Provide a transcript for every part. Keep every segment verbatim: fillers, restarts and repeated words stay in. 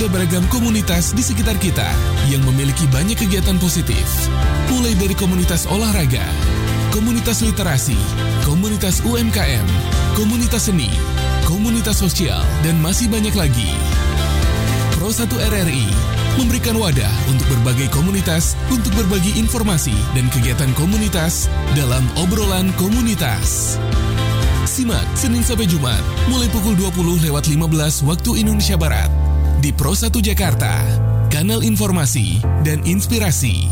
Ada beragam komunitas di sekitar kita yang memiliki banyak kegiatan positif. Mulai dari komunitas olahraga, komunitas literasi, komunitas U M K M, komunitas seni, komunitas sosial, dan masih banyak lagi. Pro satu R R I memberikan wadah untuk berbagai komunitas untuk berbagi informasi dan kegiatan komunitas dalam obrolan komunitas. Simak Senin sampai Jumat mulai pukul dua puluh lewat lima belas waktu Indonesia Barat di Pro satu Jakarta, kanal informasi dan inspirasi.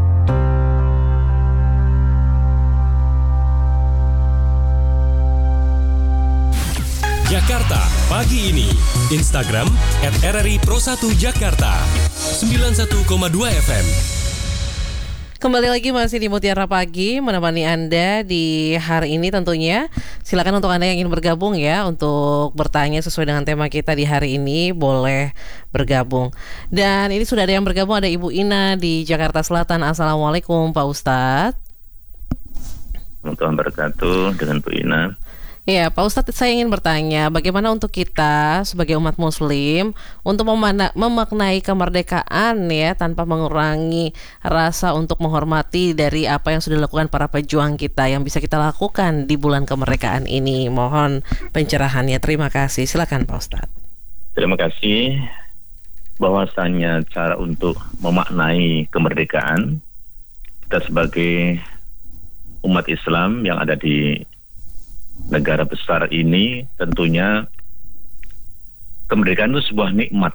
Jakarta pagi ini. Instagram et R R I Pro satu Jakarta sembilan puluh satu koma dua F M. Kembali lagi masih di Mutiara Pagi menemani Anda di hari ini tentunya. Silakan untuk Anda yang ingin bergabung ya, untuk bertanya sesuai dengan tema kita di hari ini boleh bergabung. Dan ini sudah ada yang bergabung, ada Ibu Ina di Jakarta Selatan. Assalamualaikum Pak Ustadz. Assalamualaikum wabarakatuh, dengan Bu Ina. Ya, Pak Ustadz, saya ingin bertanya, bagaimana untuk kita sebagai umat muslim untuk memana, memaknai kemerdekaan ya tanpa mengurangi rasa untuk menghormati dari apa yang sudah dilakukan para pejuang kita yang bisa kita lakukan di bulan kemerdekaan ini. Mohon pencerahannya. Terima kasih. Silakan Pak Ustadz. Terima kasih. Bahwasanya cara untuk memaknai kemerdekaan kita sebagai umat Islam yang ada di negara besar ini, tentunya kemerdekaan itu sebuah nikmat.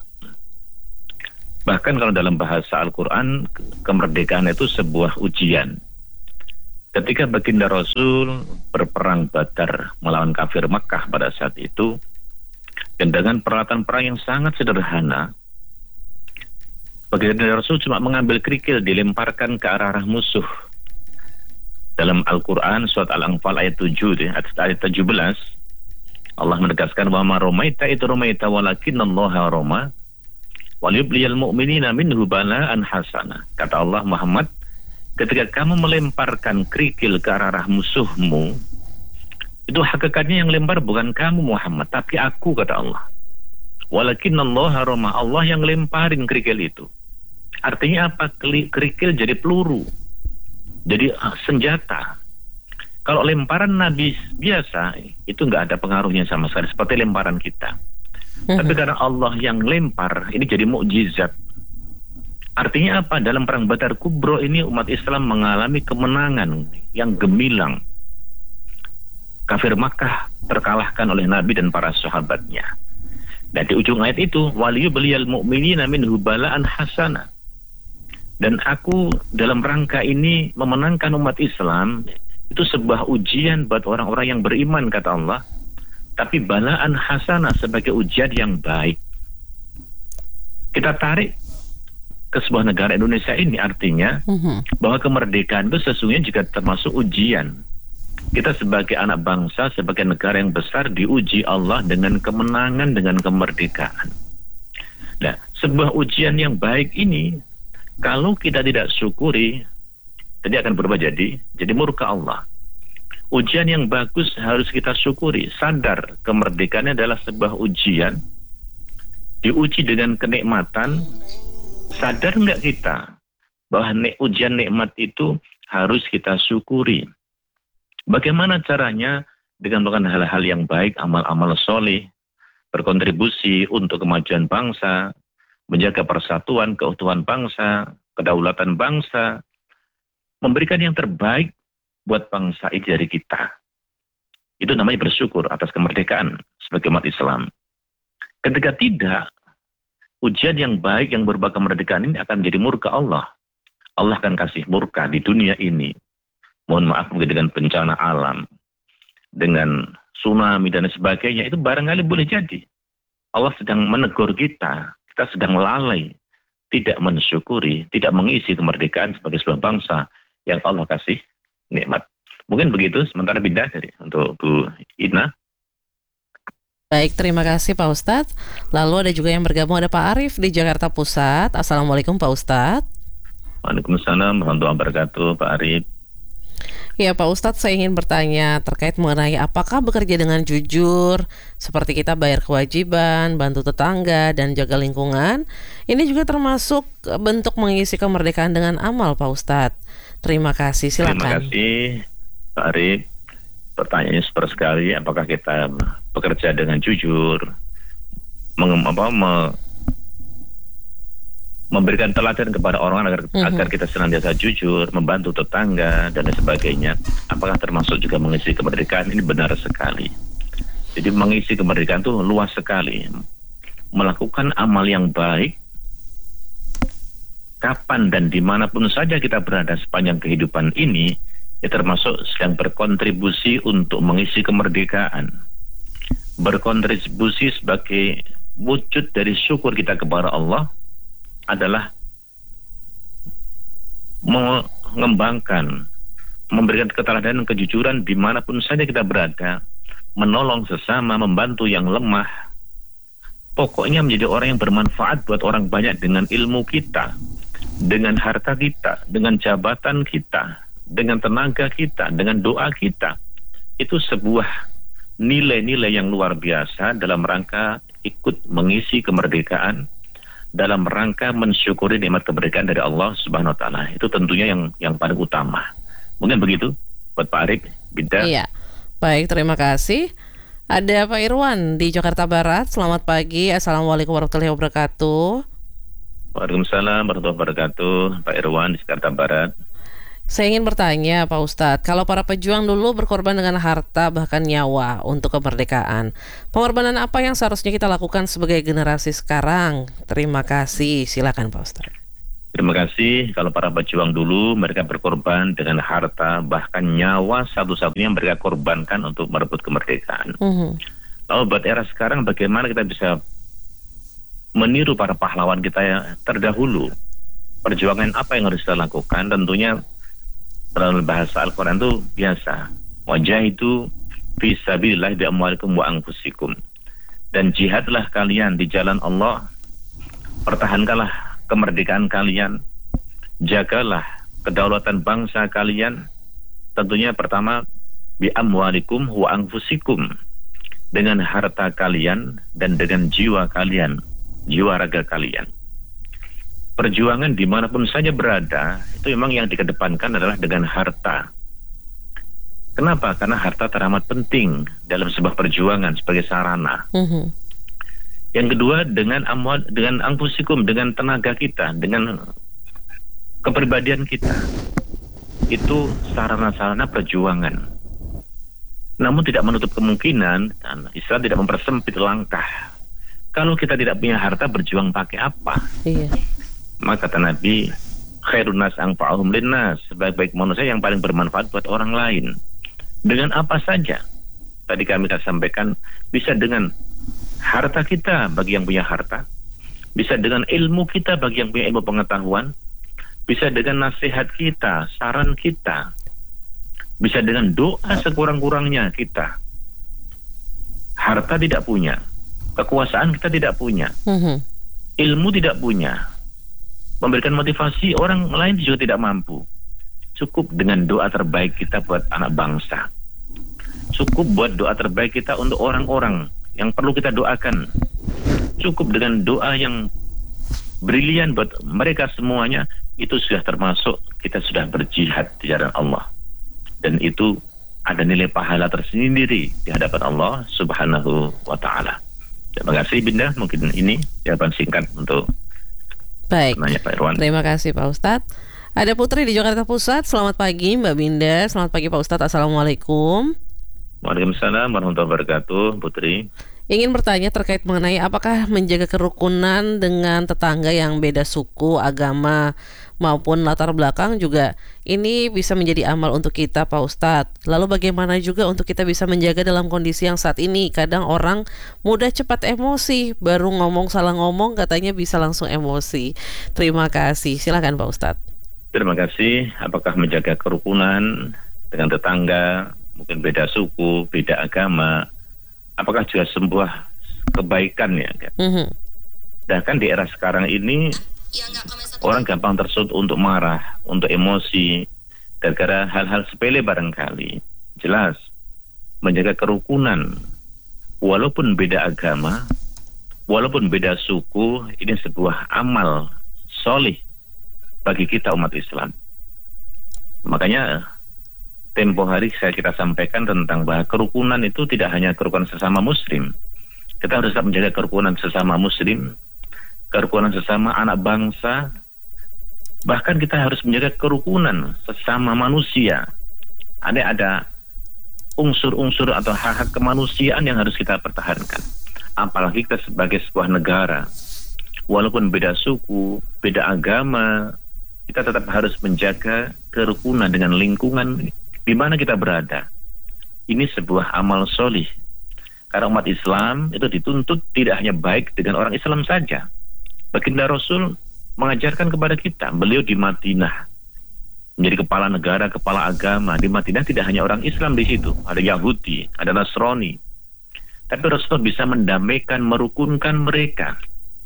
Bahkan kalau dalam bahasa Al-Quran, kemerdekaan itu sebuah ujian. Ketika baginda Rasul berperang Badar melawan kafir Makkah pada saat itu, dan dengan peralatan perang yang sangat sederhana, baginda Rasul cuma mengambil kerikil, dilemparkan ke arah-arah musuh. Dalam Al-Quran surat Al-Anfal ayat tujuh, ayat tujuh belas, Allah menegaskan bahwa romaita itu romaita walakinnallaha roma waliyubliyal mu'minina minhu bala'an hasana. Kata Allah, Muhammad, ketika kamu melemparkan kerikil ke arah musuhmu, itu hakikatnya yang lempar bukan kamu Muhammad, tapi aku, kata Allah. Walakinnallaha roma, Allah yang lemparin kerikil itu. Artinya apa? Kerikil jadi peluru, jadi senjata. Kalau lemparan Nabi biasa, itu nggak ada pengaruhnya sama sekali, seperti lemparan kita. Mm-hmm. Tapi karena Allah yang lempar, ini jadi mukjizat. Artinya apa? Dalam perang Badar Kubro ini umat Islam mengalami kemenangan yang gemilang. Kafir Makkah terkalahkan oleh Nabi dan para sahabatnya. Dan di ujung ayat itu, waliyubliyal mu'minina minhu bala'an hasana. Dan aku dalam rangka ini memenangkan umat Islam, itu sebuah ujian buat orang-orang yang beriman, kata Allah. Tapi balaan hasanah, sebagai ujian yang baik. Kita tarik ke sebuah negara Indonesia ini, artinya uh-huh. bahwa kemerdekaan itu sesungguhnya juga termasuk ujian. Kita sebagai anak bangsa, sebagai negara yang besar, diuji Allah dengan kemenangan, dengan kemerdekaan. Nah, sebuah ujian yang baik ini, kalau kita tidak syukuri, jadi akan berubah jadi jadi murka Allah. Ujian yang bagus harus kita syukuri, sadar kemerdekaannya adalah sebuah ujian, diuji dengan kenikmatan. Sadar nggak kita bahwa nek, ujian nikmat itu harus kita syukuri? Bagaimana caranya? Dengan melakukan hal-hal yang baik, amal-amal soleh, berkontribusi untuk kemajuan bangsa, menjaga persatuan, keutuhan bangsa, kedaulatan bangsa, memberikan yang terbaik buat bangsa ini dari kita. Itu namanya bersyukur atas kemerdekaan sebagai umat Islam. Ketika tidak, ujian yang baik yang berupa kemerdekaan ini akan menjadi murka Allah. Allah akan kasih murka di dunia ini. Mohon maaf mungkin dengan bencana alam, dengan tsunami dan sebagainya, itu barangkali boleh jadi Allah sedang menegur kita. Kita sedang lalai, tidak mensyukuri, tidak mengisi kemerdekaan sebagai sebuah bangsa yang Allah kasih nikmat. Mungkin begitu, sementara pindah dari untuk Bu Ina. Baik, terima kasih Pak Ustadz. Lalu ada juga yang bergabung, ada Pak Arif di Jakarta Pusat. Assalamualaikum Pak Ustadz. Waalaikumsalam warahmatullahi wabarakatuh, Pak Arif. Ya Pak Ustadz, saya ingin bertanya terkait mengenai apakah bekerja dengan jujur, seperti kita bayar kewajiban, bantu tetangga, dan jaga lingkungan, ini juga termasuk bentuk mengisi kemerdekaan dengan amal Pak Ustadz. Terima kasih, silakan. Terima kasih Pak Arif. Pertanyaannya super sekali, apakah kita bekerja dengan jujur, menge- apa, me- memberikan teladan kepada orang agar, mm-hmm. agar kita senantiasa jujur, membantu tetangga dan lain sebagainya. Apakah termasuk juga mengisi kemerdekaan? Ini benar sekali. Jadi mengisi kemerdekaan itu luas sekali. Melakukan amal yang baik kapan dan dimanapun saja kita berada sepanjang kehidupan ini, ya termasuk sedang berkontribusi untuk mengisi kemerdekaan. Berkontribusi sebagai wujud dari syukur kita kepada Allah adalah mengembangkan, memberikan keteladanan, kejujuran dimanapun saja kita berada, menolong sesama, membantu yang lemah. Pokoknya menjadi orang yang bermanfaat buat orang banyak dengan ilmu kita, dengan harta kita, dengan jabatan kita, dengan tenaga kita, dengan doa kita. Itu sebuah nilai-nilai yang luar biasa dalam rangka ikut mengisi kemerdekaan, dalam rangka mensyukuri nikmat kemerdekaan dari Allah Subhanahu wa taala. Itu tentunya yang yang paling utama. Mungkin begitu buat Pak Arif, Binta. Iya. Baik, terima kasih. Ada Pak Irwan di Jakarta Barat. Selamat pagi. Assalamualaikum warahmatullahi wabarakatuh. Waalaikumsalam warahmatullahi wabarakatuh. Pak Irwan di Jakarta Barat. Saya ingin bertanya Pak Ustadz, kalau para pejuang dulu berkorban dengan harta bahkan nyawa untuk kemerdekaan, pengorbanan apa yang seharusnya kita lakukan sebagai generasi sekarang? Terima kasih, silakan Pak Ustadz. Terima kasih. Kalau para pejuang dulu mereka berkorban dengan harta bahkan nyawa satu-satunya yang mereka korbankan untuk merebut kemerdekaan. Uh-huh. Lalu buat era sekarang bagaimana kita bisa meniru para pahlawan kita yang terdahulu? Perjuangan apa yang harus kita lakukan? Tentunya dalam bahasa Al-Quran itu biasa, wajahidu fi sabilillah bi amwalikum wa anfusikum, dan jihadlah kalian di jalan Allah, pertahankanlah kemerdekaan kalian, jagalah kedaulatan bangsa kalian. Tentunya pertama bi amwalikum wa anfusikum, dengan harta kalian dan dengan jiwa kalian, jiwa raga kalian. Perjuangan dimanapun saja berada, itu memang yang dikedepankan adalah dengan harta. Kenapa? Karena harta teramat penting dalam sebuah perjuangan sebagai sarana. Uh-huh. Yang kedua, dengan amwal, dengan anfusikum, dengan tenaga kita, dengan kepribadian kita. Itu sarana-sarana perjuangan. Namun tidak menutup kemungkinan, dan Islam tidak mempersempit langkah. Kalau kita tidak punya harta, berjuang pakai apa? Iya. Maka kata Nabi, khairun nas anfa'uhum linnas, sebaik-baik manusia yang paling bermanfaat buat orang lain. Dengan apa saja? Tadi kami akan sampaikan, bisa dengan harta kita bagi yang punya harta, bisa dengan ilmu kita bagi yang punya ilmu pengetahuan, bisa dengan nasihat kita, saran kita, bisa dengan doa sekurang-kurangnya kita. Harta tidak punya, kekuasaan kita tidak punya, uh-huh. ilmu tidak punya, memberikan motivasi orang lain juga tidak mampu. Cukup dengan doa terbaik kita buat anak bangsa. Cukup buat doa terbaik kita untuk orang-orang yang perlu kita doakan. Cukup dengan doa yang brilian buat mereka semuanya. Itu sudah termasuk kita sudah berjihad di jalan Allah. Dan itu ada nilai pahala tersendiri di hadapan Allah Subhanahu wa ta'ala. Terima kasih Binda. Mungkin ini jawaban singkat untuk Baik, terima kasih Pak Ustadz. Ada Putri di Jakarta Pusat. Selamat pagi Mbak Binda. Selamat pagi Pak Ustadz. Assalamualaikum. Waalaikumsalam warahmatullahi wabarakatuh. Putri, ingin bertanya terkait mengenai apakah menjaga kerukunan dengan tetangga yang beda suku, agama maupun latar belakang juga ini bisa menjadi amal untuk kita Pak Ustadz. Lalu bagaimana juga untuk kita bisa menjaga dalam kondisi yang saat ini kadang orang mudah cepat emosi, baru ngomong salah ngomong katanya bisa langsung emosi. Terima kasih, silakan Pak Ustadz. Terima kasih. Apakah menjaga kerukunan dengan tetangga, mungkin beda suku, beda agama, apakah juga sebuah kebaikan ya kan? Mm-hmm. Dan kan di era sekarang ini orang gampang tersulut untuk marah, untuk emosi, gara-gara hal-hal sepele barangkali. Jelas, menjaga kerukunan, walaupun beda agama, walaupun beda suku, ini sebuah amal solih bagi kita umat Islam. Makanya tempo hari saya kita sampaikan tentang bahwa kerukunan itu tidak hanya kerukunan sesama muslim. Kita harus tetap menjaga kerukunan sesama muslim, kerukunan sesama anak bangsa. Bahkan kita harus menjaga kerukunan sesama manusia. Ada ada unsur-unsur atau hak-hak kemanusiaan yang harus kita pertahankan. Apalagi kita sebagai sebuah negara, walaupun beda suku, beda agama, kita tetap harus menjaga kerukunan dengan lingkungan di mana kita berada. Ini sebuah amal solih. Karena umat Islam itu dituntut tidak hanya baik dengan orang Islam saja. Baginda Rasul mengajarkan kepada kita, beliau di Madinah menjadi kepala negara, kepala agama. Di Madinah tidak hanya orang Islam di situ, ada Yahudi, ada Nasrani. Tapi Rasul bisa mendamaikan, merukunkan mereka.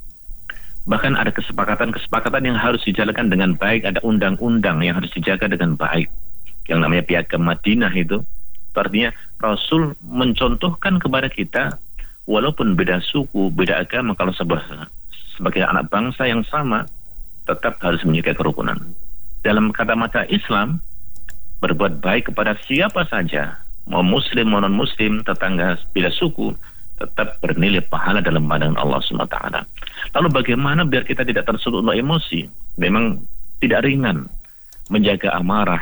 Bahkan ada kesepakatan-kesepakatan yang harus dijalankan dengan baik, ada undang-undang yang harus dijaga dengan baik. Yang namanya Piagam Madinah itu, itu artinya Rasul mencontohkan kepada kita, walaupun beda suku, beda agama, kalau sebuah, sebagai anak bangsa yang sama, tetap harus menjaga kerukunan. Dalam kata-kata Islam, berbuat baik kepada siapa saja, mau muslim, mau non-muslim, tetangga, beda suku, tetap bernilai pahala dalam pandangan Allah subhanahu wa taala. Lalu bagaimana biar kita tidak tersulut oleh emosi? Memang tidak ringan. Menjaga amarah,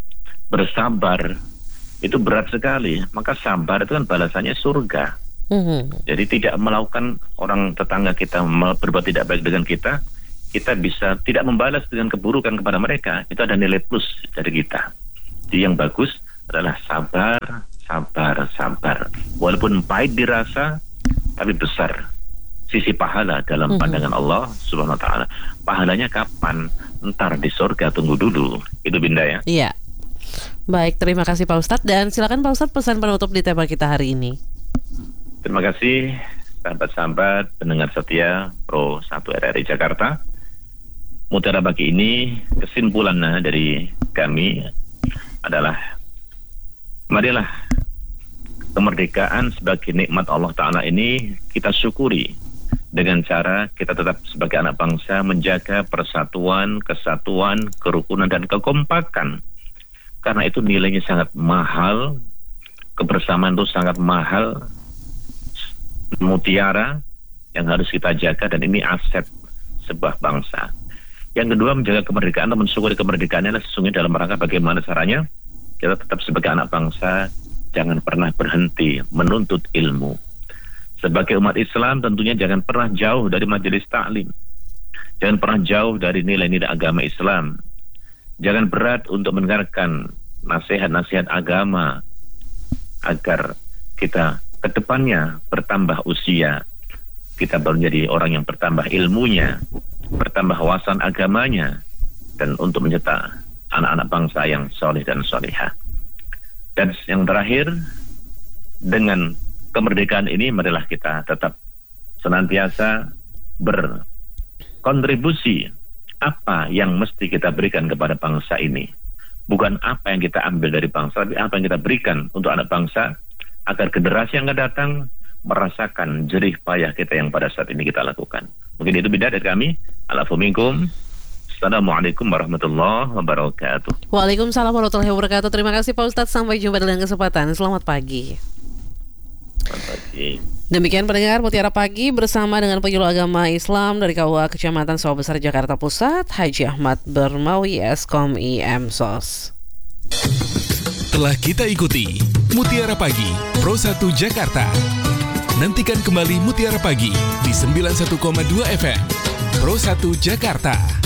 bersabar, itu berat sekali. Maka sabar itu kan balasannya surga. Mm-hmm. Jadi tidak melakukan orang tetangga kita berbuat tidak baik dengan kita, kita bisa tidak membalas dengan keburukan kepada mereka. Itu ada nilai plus dari kita. Jadi yang bagus adalah sabar, sabar, sabar. Walaupun pahit dirasa, tapi besar sisi pahala dalam mm-hmm. pandangan Allah subhanahu wa ta'ala. Pahalanya kapan? Ntar di surga, tunggu dulu. Itu Binda ya. Iya. Baik, terima kasih Pak Ustadz. Dan silakan Pak Ustadz pesan penutup di tema kita hari ini. Terima kasih sahabat-sahabat pendengar setia Pro satu R R I Jakarta. Mutiara Pagi ini kesimpulannya dari kami adalah, marilah kemerdekaan sebagai nikmat Allah Ta'ala ini kita syukuri dengan cara kita tetap sebagai anak bangsa menjaga persatuan, kesatuan, kerukunan, dan kekompakan. Karena itu nilainya sangat mahal, kebersamaan itu sangat mahal, mutiara yang harus kita jaga, dan ini aset sebuah bangsa. Yang kedua, menjaga kemerdekaan atau mensyukuri kemerdekaannya adalah sesungguhnya dalam rangka bagaimana caranya kita tetap sebagai anak bangsa jangan pernah berhenti menuntut ilmu. Sebagai umat Islam tentunya jangan pernah jauh dari majelis taklim, jangan pernah jauh dari nilai-nilai agama Islam, jangan berat untuk mendengarkan nasihat-nasihat agama agar kita kedepannya bertambah usia, kita baru menjadi orang yang bertambah ilmunya, bertambah wawasan agamanya, dan untuk mencetak anak-anak bangsa yang soleh dan solehah. Dan yang terakhir, dengan kemerdekaan ini marilah kita tetap senantiasa berkontribusi apa yang mesti kita berikan kepada bangsa ini. Bukan apa yang kita ambil dari bangsa, tapi apa yang kita berikan untuk anak bangsa, agar generasi yang akan datang merasakan jerih payah kita yang pada saat ini kita lakukan. Mungkin itu beda dari kami. Alafu minkum. Assalamualaikum warahmatullahi wabarakatuh. Waalaikumsalam warahmatullahi wabarakatuh. Terima kasih Pak Ustadz. Sampai jumpa dalam kesempatan. Selamat pagi. Selamat pagi. Demikian pendengar Mutiara Pagi bersama dengan penyuluh agama Islam dari K U A Kecamatan Sawah Besar Jakarta Pusat, Haji Ahmad Bermawi Eskom I M S O S. Telah kita ikuti Mutiara Pagi Pro satu Jakarta. Nantikan kembali Mutiara Pagi di sembilan puluh satu koma dua F M Pro satu Jakarta.